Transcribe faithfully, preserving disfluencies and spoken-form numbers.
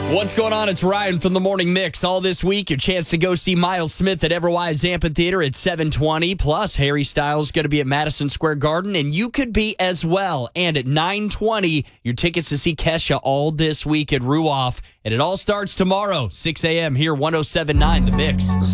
What's going on? It's Ryan from the Morning Mix. All this week, your chance to go see Miles Smith at Everwise Amphitheater at seven twenty. Plus, Harry Styles going to be at Madison Square Garden, and you could be as well. And at nine twenty, your tickets to see Kesha all this week at Ruoff. And it all starts tomorrow, six a.m. here, one oh seven point nine The Mix.